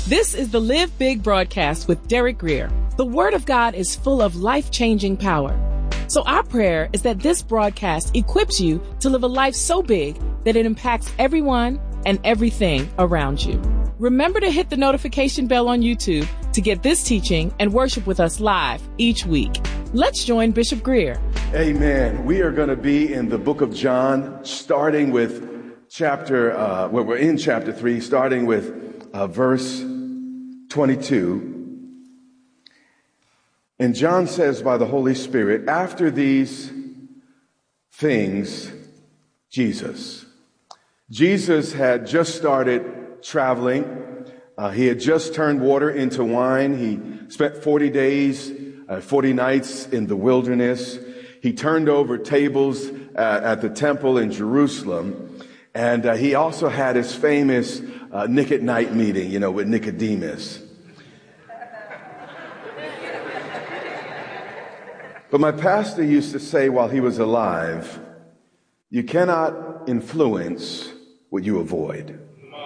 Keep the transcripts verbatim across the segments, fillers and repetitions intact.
This is the Live Big broadcast with Derek Grier. The Word of God is full of life-changing power. So our prayer is that this broadcast equips you to live a life so big that it impacts everyone and everything around you. Remember to hit the notification bell on YouTube to get this teaching and worship with us live each week. Let's join Bishop Grier. Amen. We are going to be in the book of John, starting with chapter, uh, well, we're in chapter three, starting with uh, verse twenty-two. And John says by the Holy Spirit, after these things, Jesus. Jesus had just started traveling. Uh, he had just turned water into wine. He spent forty days, uh, forty nights in the wilderness. He turned over tables at, at the temple in Jerusalem. And uh, he also had his famous uh, Nick at Night meeting, you know, with Nicodemus. But my pastor used to say while he was alive, you cannot influence what you avoid.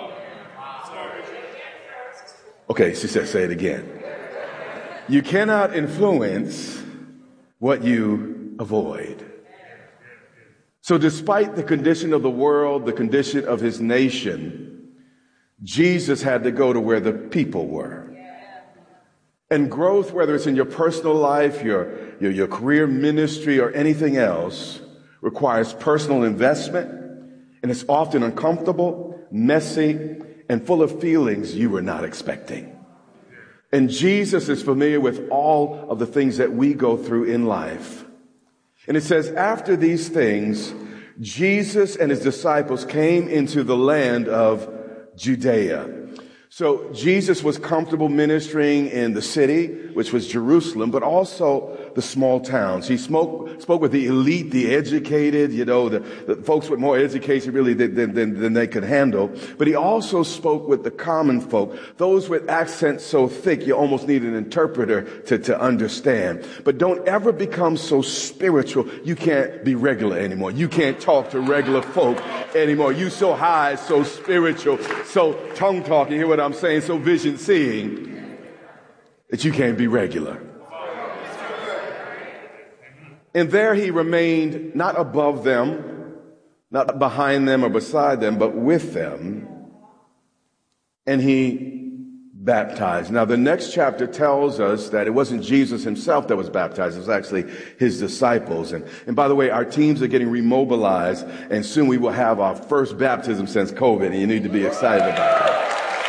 Okay, she said, say it again. You cannot influence what you avoid. So despite the condition of the world, the condition of his nation, Jesus had to go to where the people were. And growth, whether it's in your personal life, your, your, your career, ministry, or anything else, requires personal investment. And it's often uncomfortable, messy, and full of feelings you were not expecting. And Jesus is familiar with all of the things that we go through in life. And it says, after these things, Jesus and his disciples came into the land of Judea. So Jesus was comfortable ministering in the city, which was Jerusalem, but also the small towns. He spoke, spoke with the elite, the educated, you know, the, the folks with more education really than, than, than they could handle. But he also spoke with the common folk, those with accents so thick you almost need an interpreter to, to understand. But don't ever become so spiritual you can't be regular anymore. You can't talk to regular folk anymore. You so high, so spiritual, so tongue talking. Hear what I'm saying? So vision seeing that you can't be regular. And there he remained not above them, not behind them or beside them, but with them. And he baptized. Now the next chapter tells us that it wasn't Jesus himself that was baptized. It was actually his disciples. And, and by the way, our teams are getting remobilized, and soon we will have our first baptism since COVID, and you need to be excited about that.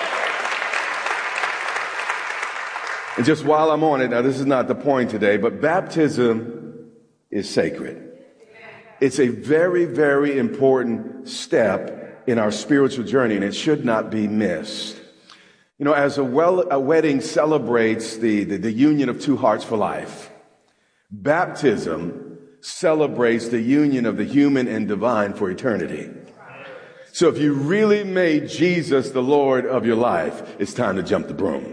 And just while I'm on it, now this is not the point today, but baptism is sacred. It's a very, very important step in our spiritual journey, and it should not be missed. You know, as a, well, a wedding celebrates the, the, the union of two hearts for life, baptism celebrates the union of the human and divine for eternity. So if you really made Jesus the Lord of your life, it's time to jump the broom.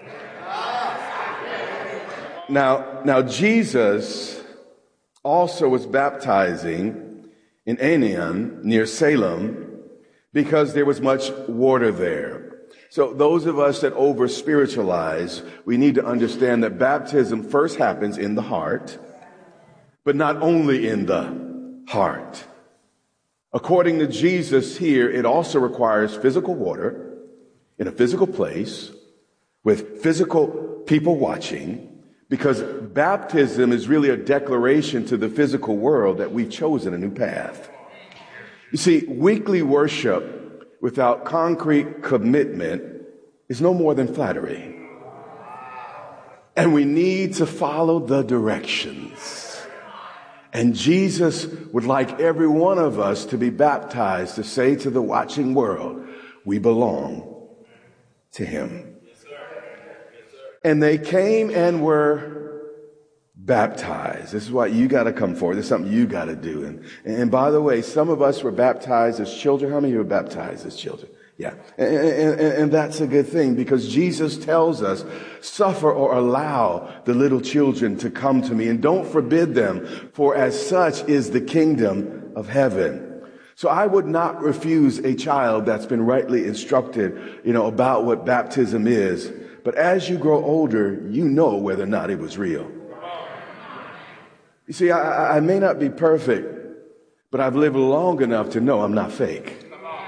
Now, now Jesus also was baptizing in Aenon near Salem because there was much water there. So those of us that over spiritualize, we need to understand that baptism first happens in the heart, but not only in the heart. According to Jesus here, it also requires physical water in a physical place with physical people watching, because baptism is really a declaration to the physical world that we've chosen a new path. You see, weekly worship without concrete commitment is no more than flattery. And we need to follow the directions. And Jesus would like every one of us to be baptized, to say to the watching world, we belong to him. And they came and were baptized. This is why you got to come forward. This is something you got to do. And, and by the way, some of us were baptized as children. How many of you were baptized as children? Yeah. And, and, and that's a good thing, because Jesus tells us, suffer or allow the little children to come to me, and don't forbid them, for as such is the kingdom of heaven. So I would not refuse a child that's been rightly instructed, you know, about what baptism is. But as you grow older, you know whether or not it was real. You see, I, I may not be perfect, but I've lived long enough to know I'm not fake.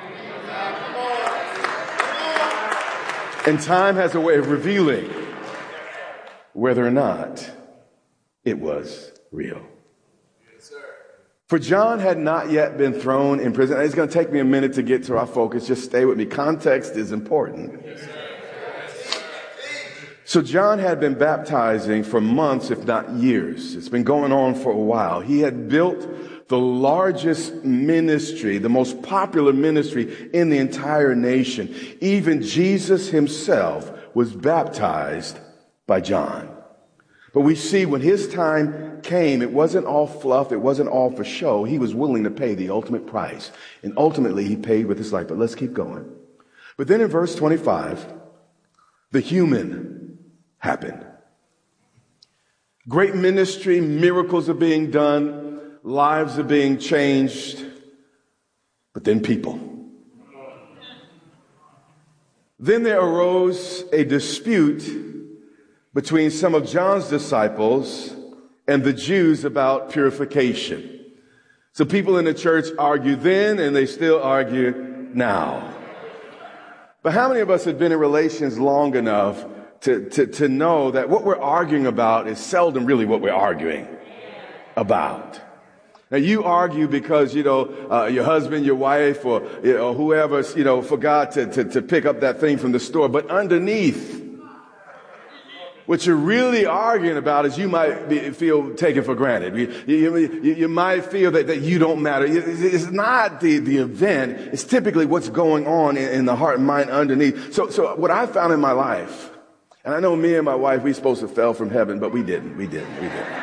And time has a way of revealing whether or not it was real. For John had not yet been thrown in prison. It's going to take me a minute to get to our focus. Just stay with me. Context is important. So John had been baptizing for months, if not years. It's been going on for a while. He had built the largest ministry, the most popular ministry in the entire nation. Even Jesus himself was baptized by John. But we see when his time came, it wasn't all fluff. It wasn't all for show. He was willing to pay the ultimate price. And ultimately, he paid with his life. But let's keep going. But then in verse twenty-five, the human happened. Great ministry, miracles are being done, lives are being changed. But then people. Then there arose a dispute between some of John's disciples and the Jews about purification. So people in the church argue then, and they still argue now. But how many of us have been in relations long enough to, to, to know that what we're arguing about is seldom really what we're arguing about? Now, you argue because, you know, uh, your husband, your wife, or you know, whoever, you know, forgot to, to, to pick up that thing from the store. But underneath, what you're really arguing about is you might be, feel taken for granted. You, you, you, you might feel that, that you don't matter. It's not the, the event. It's typically what's going on in, in the heart and mind underneath. So, so what I found in my life, and I know me and my wife, we supposed to fell from heaven, but we didn't. We didn't. We didn't.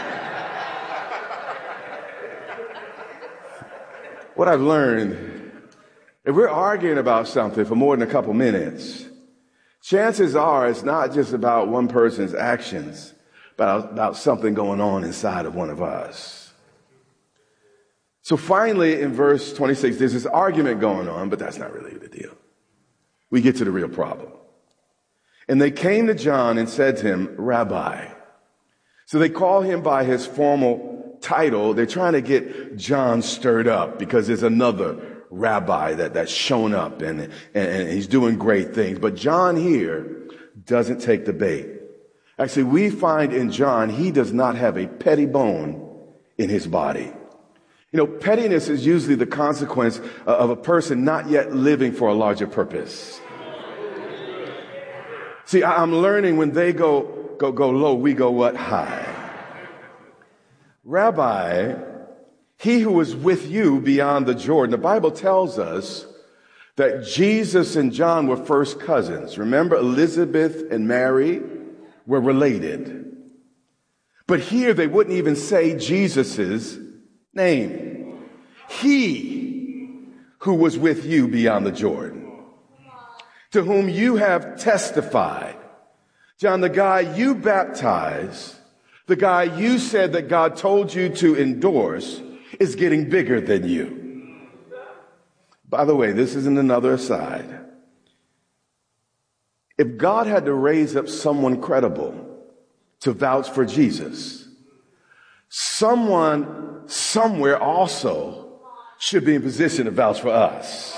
What I've learned, if we're arguing about something for more than a couple minutes, chances are it's not just about one person's actions, but about something going on inside of one of us. So finally, in verse twenty-six, there's this argument going on, but that's not really the deal. We get to the real problem. And they came to John and said to him, Rabbi. So they call him by his formal title. They're trying to get John stirred up because there's another rabbi that, that's shown up and, and, and he's doing great things. But John here doesn't take the bait. Actually, we find in John, he does not have a petty bone in his body. You know, pettiness is usually the consequence of a person not yet living for a larger purpose. See, I'm learning when they go, go, go low, we go what? High. Rabbi, he who was with you beyond the Jordan. The Bible tells us that Jesus and John were first cousins. Remember, Elizabeth and Mary were related. But here they wouldn't even say Jesus's name. He who was with you beyond the Jordan, to whom you have testified. John, the guy you baptized, the guy you said that God told you to endorse, is getting bigger than you. By the way, this isn't another aside. If God had to raise up someone credible to vouch for Jesus, someone somewhere also should be in position to vouch for us.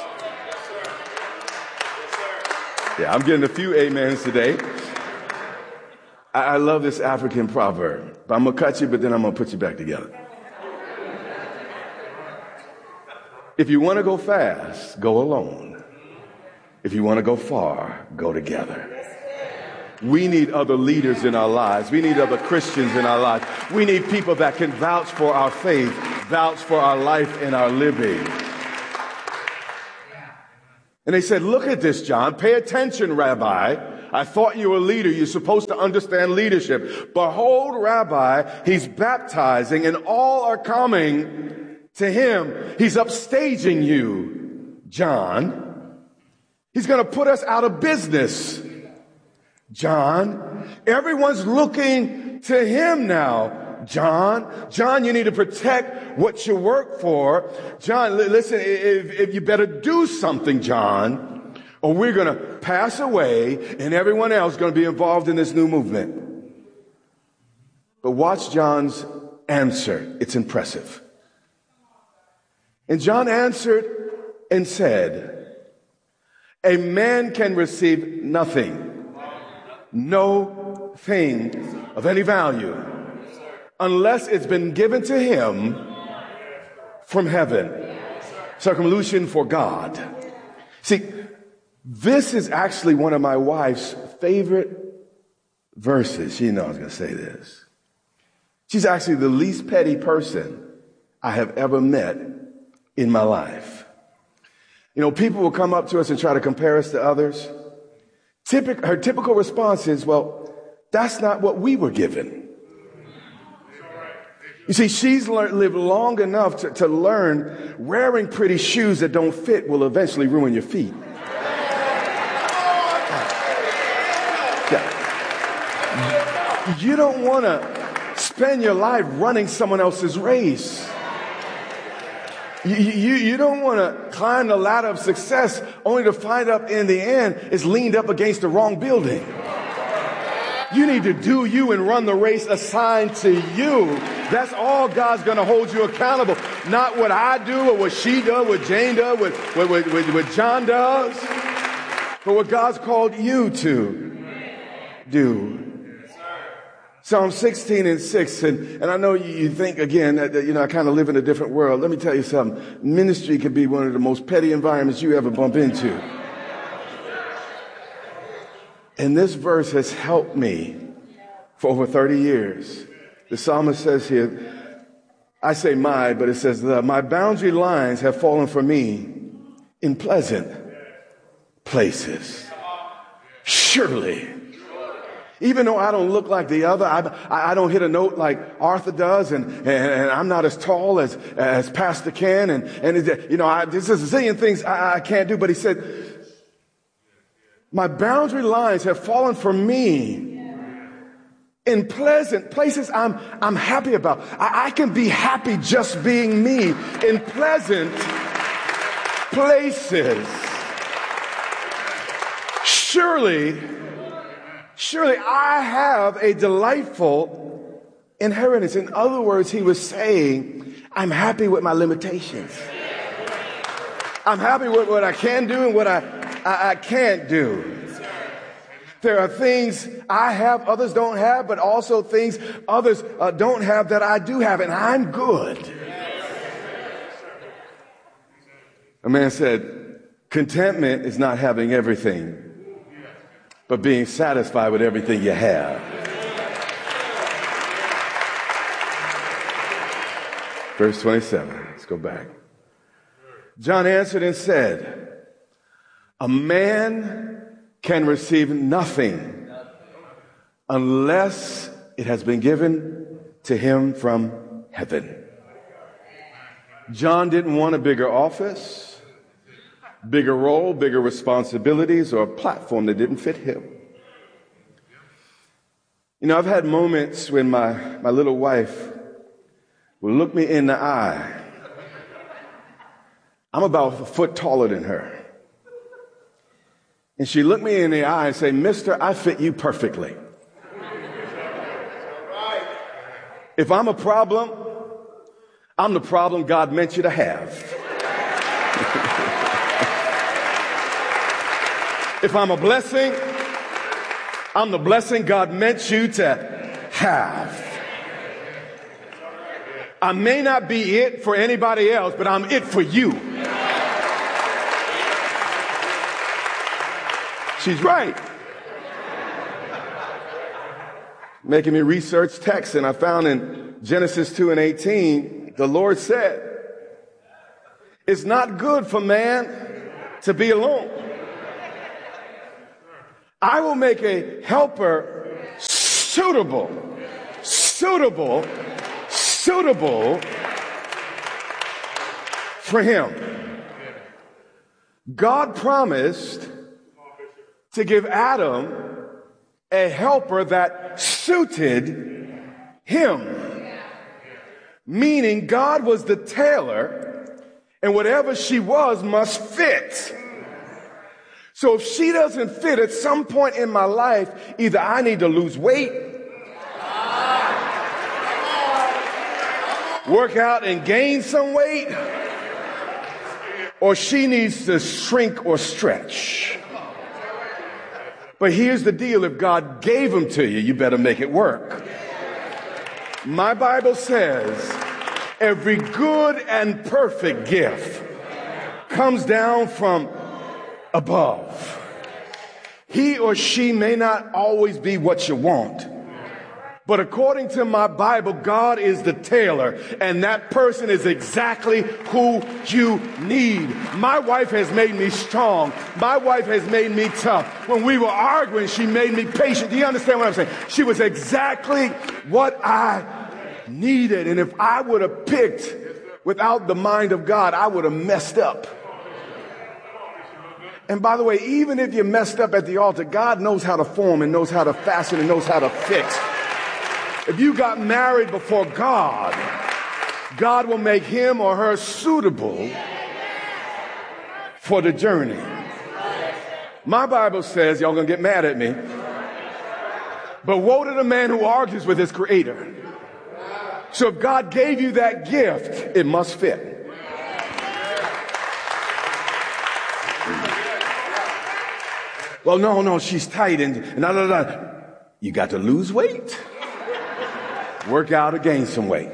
Yeah, I'm getting a few amens today. I, I love this African proverb, but I'm going to cut you, but then I'm going to put you back together. If you want to go fast, go alone. If you want to go far, go together. We need other leaders in our lives. We need other Christians in our lives. We need people that can vouch for our faith, vouch for our life and our living. And they said, look at this, John. Pay attention, Rabbi. I thought you were a leader. You're supposed to understand leadership. Behold, Rabbi, he's baptizing and all are coming to him. He's upstaging you, John. He's going to put us out of business, John. Everyone's looking to him now, John. John, you need to protect what you work for. John, li- listen, if, if you better do something, John, or we're going to pass away and everyone else is going to be involved in this new movement. But watch John's answer. It's impressive. And John answered and said, a man can receive nothing, no thing of any value, unless it's been given to him from heaven. Circumlocution for God. See, this is actually one of my wife's favorite verses. She knows I was going to say this. She's actually the least petty person I have ever met in my life. You know, people will come up to us and try to compare us to others. Typic, her typical response is, well, that's not what we were given. You see, she's learned, lived long enough to, to learn wearing pretty shoes that don't fit will eventually ruin your feet. Yeah. You don't want to spend your life running someone else's race. You, you, you don't want to climb the ladder of success only to find out in the end it's leaned up against the wrong building. You need to do you and run the race assigned to you. That's all God's going to hold you accountable. Not what I do or what she does, what Jane does, what, what, what, what John does, but what God's called you to do. Psalm sixteen and six, and, and I know you, you think again that, that, you know, I kind of live in a different world. Let me tell you something. Ministry can be one of the most petty environments you ever bump into. And this verse has helped me for over thirty years. The psalmist says here, I say my, but it says the, my boundary lines have fallen for me in pleasant places. Surely. Even though I don't look like the other, I, I don't hit a note like Arthur does, and, and, and I'm not as tall as, as Pastor Ken, and, and you know, I, there's a zillion things I, I can't do, but he said, my boundary lines have fallen for me in pleasant places I'm, I'm happy about. I, I can be happy just being me in pleasant places. Surely, Surely I have a delightful inheritance. In other words, he was saying, I'm happy with my limitations. I'm happy with what I can do and what I, I, I can't do. There are things I have, others don't have, but also things others uh, don't have that I do have, and I'm good. A man said, contentment is not having everything, but being satisfied with everything you have. Verse twenty-seven, let's go back. John answered and said, a man can receive nothing unless it has been given to him from heaven. John didn't want a bigger office, bigger role, bigger responsibilities, or a platform that didn't fit him. You know, I've had moments when my, my little wife will look me in the eye. I'm about a foot taller than her. And she looked me in the eye and say, Mister, I fit you perfectly. If I'm a problem, I'm the problem God meant you to have. If I'm a blessing, I'm the blessing God meant you to have. I may not be it for anybody else, but I'm it for you. She's right. Making me research text, and I found in Genesis two and eighteen, the Lord said, it's not good for man to be alone. I will make a helper suitable, suitable, suitable for him. God promised to give Adam a helper that suited him. meaning God was the tailor, and whatever she was must fit. So if she doesn't fit at some point in my life, either I need to lose weight, work out and gain some weight, or she needs to shrink or stretch. But here's the deal. If God gave them to you, you better make it work. My Bible says every good and perfect gift comes down from above. He or she may not always be what you want, but according to my Bible, God is the tailor, and that person is exactly who you need. My wife has made me strong. My wife has made me tough. When we were arguing, she made me patient. Do you understand what I'm saying? She was exactly what I needed. And if I would have picked without the mind of God, I would have messed up. And by the way, even if you messed up at the altar, God knows how to form and knows how to fashion and knows how to fix. If you got married before God, God will make him or her suitable for the journey. My Bible says, y'all gonna get mad at me, but woe to the man who argues with his creator. So if God gave you that gift, it must fit. Well, no, no, she's tight and, and da, da, da. You got to lose weight, work out or gain some weight.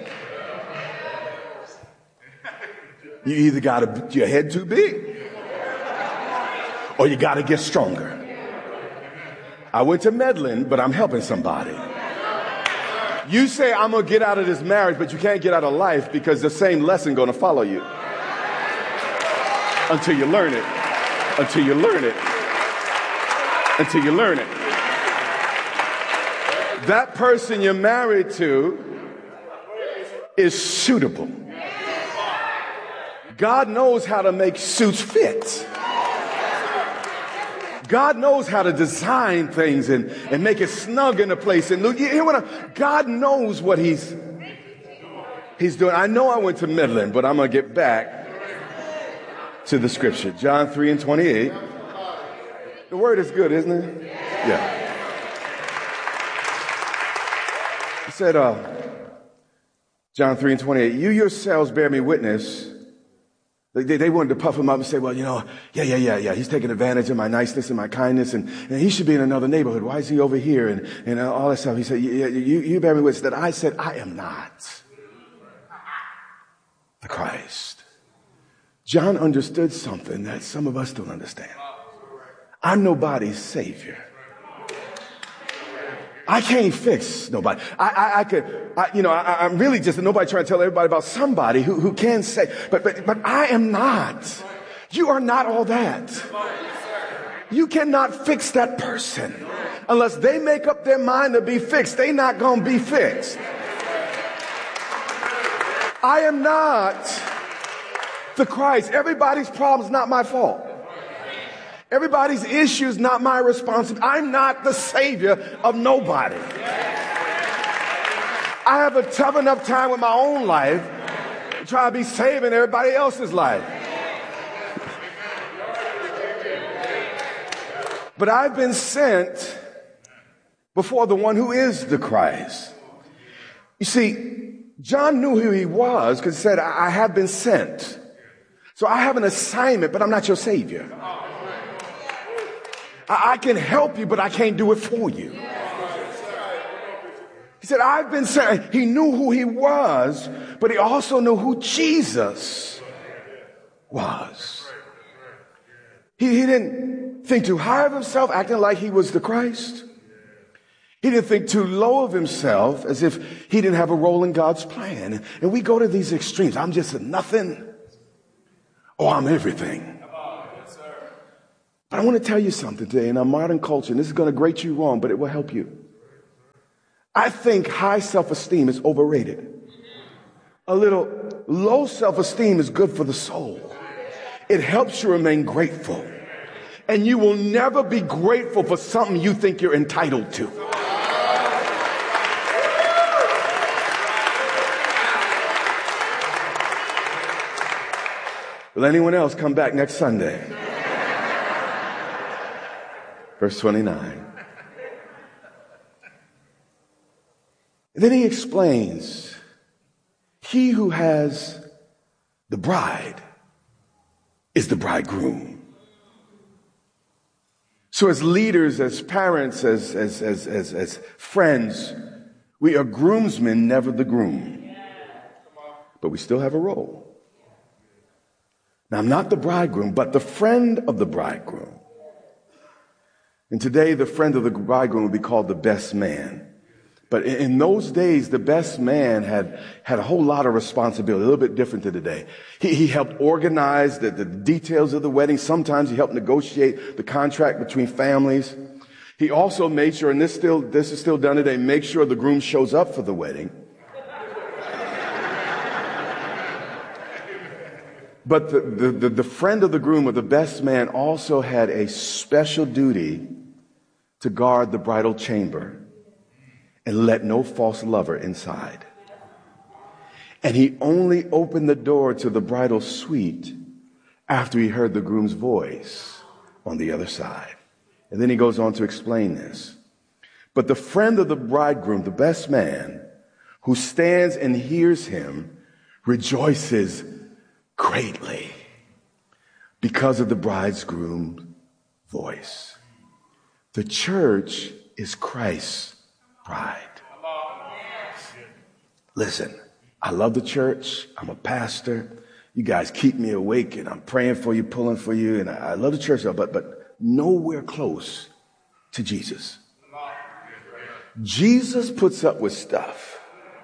You either got to, your head too big, or you got to get stronger. I went to Medlin, but I'm helping somebody. You say, I'm going to get out of this marriage, but you can't get out of life because the same lesson going to follow you. Until you learn it. Until you learn it. Until you learn it. That person you're married to is suitable. God knows how to make suits fit. God knows how to design things and, and make it snug in a place. And look, you hear what I'm, God knows what he's, he's doing. I know I went to Midland, but I'm going to get back to the scripture. John three and twenty-eight. The word is good, isn't it? Yeah. He said, uh, John three and twenty-eight, you yourselves bear me witness. They, they, they wanted to puff him up and say, well, you know, yeah, yeah, yeah, yeah. He's taking advantage of my niceness and my kindness, and, and he should be in another neighborhood. Why is he over here? And, and uh, all that stuff. He said, you, you, you bear me witness that I said, I am not the Christ. John understood something that some of us don't understand. I'm nobody's savior. I can't fix nobody. I, I, I could, I, you know, I, I'm really just nobody trying to tell everybody about somebody who, who can say, but, but, but I am not. You are not all that. You cannot fix that person unless they make up their mind to be fixed. They're not going to be fixed. I am not the Christ. Everybody's problem is not my fault. Everybody's issue is not my responsibility. I'm not the savior of nobody. I have a tough enough time with my own life to try to be saving everybody else's life. But I've been sent before the one who is the Christ. You see, John knew who he was because he said, I have been sent. So I have an assignment, but I'm not your savior. I can help you, but I can't do it for you. He said, I've been sent. He knew who he was, but he also knew who Jesus was. He, he didn't think too high of himself, acting like he was the Christ. He didn't think too low of himself, as if he didn't have a role in God's plan. And we go to these extremes. I'm just a nothing, or I'm everything. But I want to tell you something today in our modern culture, and this is going to grate you wrong, but it will help you. I think high self-esteem is overrated. A little low self-esteem is good for the soul. It helps you remain grateful. And you will never be grateful for something you think you're entitled to. Will anyone else come back next Sunday? Verse twenty-nine. And then he explains, he who has the bride is the bridegroom. So as leaders, as parents, as, as, as, as, as friends, we are groomsmen, never the groom. But we still have a role. Now, I'm not the bridegroom, but the friend of the bridegroom. And today, the friend of the bridegroom would be called the best man. But in those days, the best man had, had a whole lot of responsibility, a little bit different to today. He, he helped organize the, the details of the wedding. Sometimes he helped negotiate the contract between families. He also made sure, and this still, this is still done today, make sure the groom shows up for the wedding. But the, the, the, the friend of the groom, or the best man, also had a special duty to guard the bridal chamber and let no false lover inside. And he only opened the door to the bridal suite after he heard the groom's voice on the other side. And then he goes on to explain this. But the friend of the bridegroom, the best man, who stands and hears him, rejoices greatly because of the bridegroom's voice. The church is Christ's bride. Listen, I love the church. I'm a pastor. You guys keep me awake, and I'm praying for you, pulling for you, and I love the church, but but nowhere close to Jesus. Jesus puts up with stuff.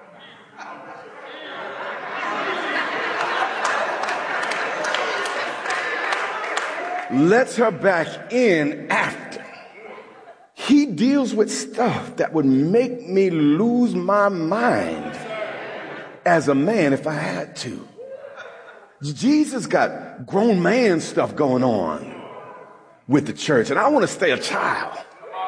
Lets her back in after. He deals with stuff that would make me lose my mind as a man if I had to. Jesus got grown man stuff going on with the church, and I want to stay a child.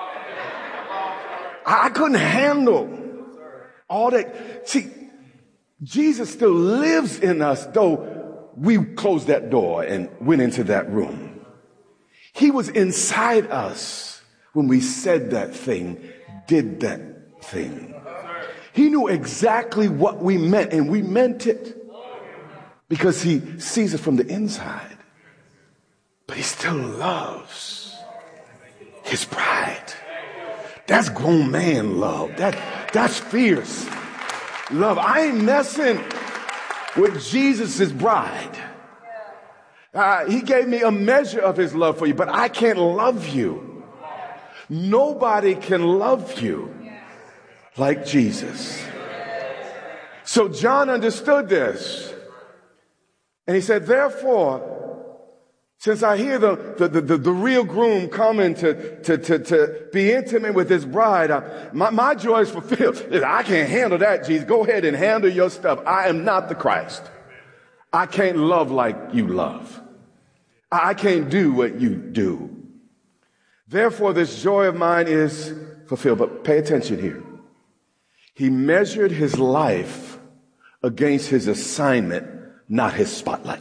I couldn't handle all that. See, Jesus still lives in us, though we closed that door and went into that room. He was inside us when we said that thing, did that thing. He knew exactly what we meant, and we meant it because he sees it from the inside. But he still loves his bride. That's grown man love. That, that's fierce love. I ain't messing with Jesus' bride. Uh, he gave me a measure of his love for you, but I can't love you. Nobody can love you like Jesus. So John understood this. And he said, therefore, since I hear the, the, the, the, the real groom coming to, to, to, to be intimate with his bride, uh, my, my joy is fulfilled. I can't handle that, Jesus. Go ahead and handle your stuff. I am not the Christ. I can't love like you love. I can't do what you do. Therefore, this joy of mine is fulfilled. But pay attention here. He measured his life against his assignment, not his spotlight.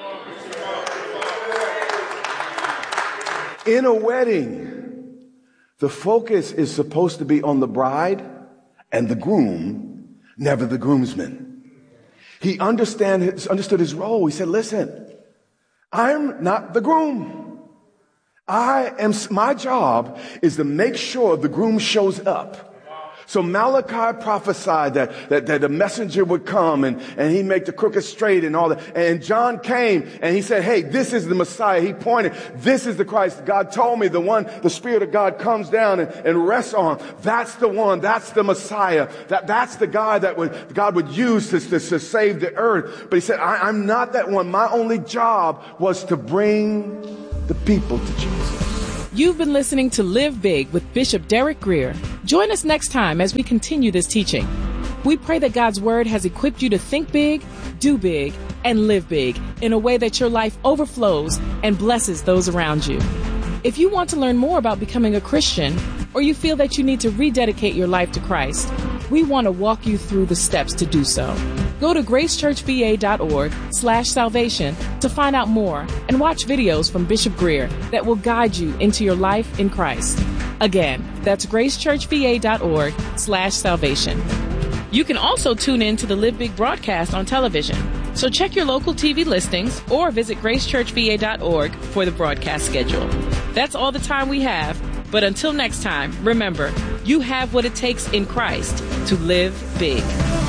In a wedding, the focus is supposed to be on the bride and the groom, never the groomsman. He understand his, understood his role. He said, listen, I'm not the groom. I am, my job is to make sure the groom shows up. So Malachi prophesied that, that, that the messenger would come and, and he'd make the crooked straight and all that. And John came and he said, hey, this is the Messiah. He pointed, this is the Christ. God told me the one, the Spirit of God comes down and, and rests on. That's the one. That's the Messiah. That, that's the guy that would, God would use to, to, to save the earth. But he said, I, I'm not that one. My only job was to bring the people to Jesus. You've been listening to Live Big with Bishop Derek Grier. Join us next time as we continue this teaching. We pray that God's word has equipped you to think big, do big, and live big in a way that your life overflows and blesses those around you. If you want to learn more about becoming a Christian, or you feel that you need to rededicate your life to Christ, we want to walk you through the steps to do so. Go to gracechurchva.org slash salvation to find out more and watch videos from Bishop Greer that will guide you into your life in Christ. Again, that's gracechurchva.org slash salvation. You can also tune in to the Live Big broadcast on television. So check your local T V listings or visit gracechurchva dot org for the broadcast schedule. That's all the time we have. But until next time, remember, you have what it takes in Christ to live big.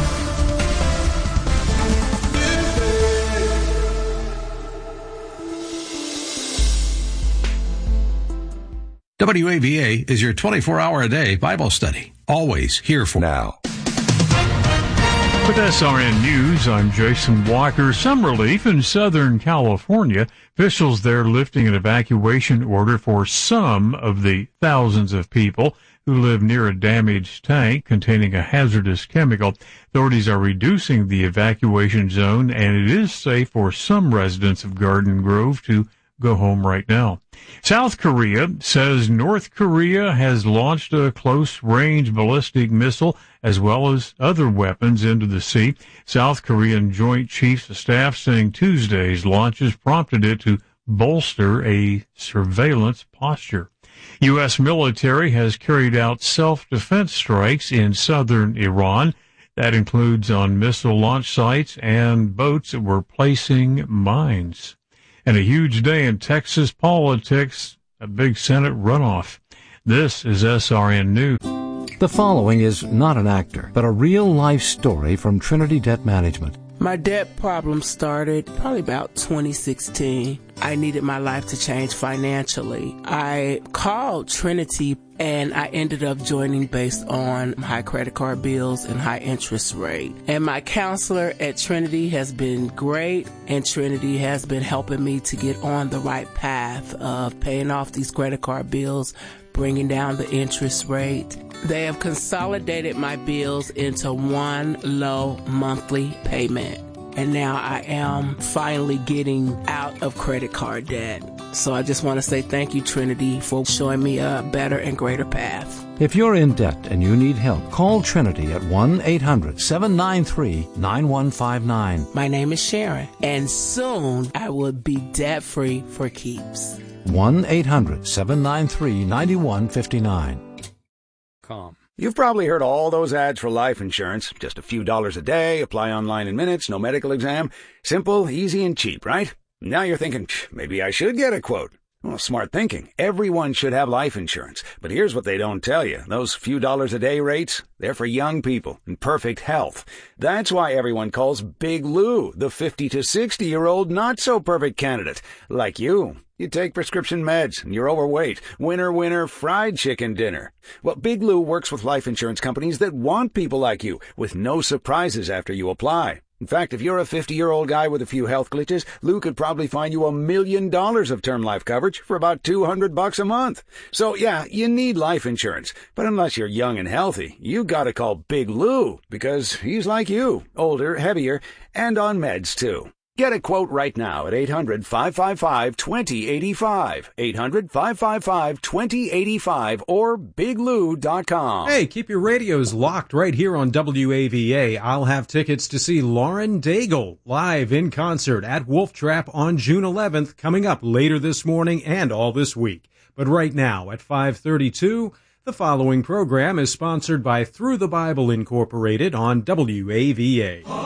W A V A is your twenty-four hour a day Bible study. Always here for now. With S R N News, I'm Jason Walker. Some relief in Southern California. Officials there lifting an evacuation order for some of the thousands of people who live near a damaged tank containing a hazardous chemical. Authorities are reducing the evacuation zone, and it is safe for some residents of Garden Grove to go home right now. South Korea says North Korea has launched a close-range ballistic missile as well as other weapons into the sea. South Korean Joint Chiefs of Staff saying Tuesday's launches prompted it to bolster a surveillance posture. U S military has carried out self-defense strikes in southern Iran. That includes on missile launch sites and boats that were placing mines. And a huge day in Texas politics, a big Senate runoff. This is S R N News. The following is not an actor, but a real-life story from Trinity Debt Management. My debt problem started probably about twenty sixteen. I needed my life to change financially. I called Trinity and I ended up joining based on high credit card bills and high interest rate. And my counselor at Trinity has been great, and Trinity has been helping me to get on the right path of paying off these credit card bills, bringing down the interest rate. They have consolidated my bills into one low monthly payment. And now I am finally getting out of credit card debt. So I just want to say thank you, Trinity, for showing me a better and greater path. If you're in debt and you need help, call Trinity at one eight hundred seven nine three nine one five nine. My name is Sharon, and soon I will be debt-free for keeps. one eight hundred seven nine three nine one five nine. Com. You've probably heard all those ads for life insurance. Just a few dollars a day, apply online in minutes, no medical exam. Simple, easy, and cheap, right? Now you're thinking, maybe I should get a quote. Well, smart thinking. Everyone should have life insurance. But here's what they don't tell you. Those few dollars a day rates, they're for young people in perfect health. That's why everyone calls Big Lou the fifty to sixty-year-old not-so-perfect candidate. Like you. You take prescription meds, and you're overweight. Winner, winner, fried chicken dinner. Well, Big Lou works with life insurance companies that want people like you, with no surprises after you apply. In fact, if you're a fifty-year-old guy with a few health glitches, Lou could probably find you a million dollars of term life coverage for about two hundred bucks a month. So, yeah, you need life insurance. But unless you're young and healthy, you gotta call Big Lou, because he's like you, older, heavier, and on meds, too. Get a quote right now at eight hundred five five five two zero eight five, eight hundred five five five two zero eight five, or big lou dot com. Hey, keep your radios locked right here on W A V A. I'll have tickets to see Lauren Daigle live in concert at Wolf Trap on June eleventh, coming up later this morning and all this week. But right now at five thirty-two, the following program is sponsored by Through the Bible Incorporated on W A V A.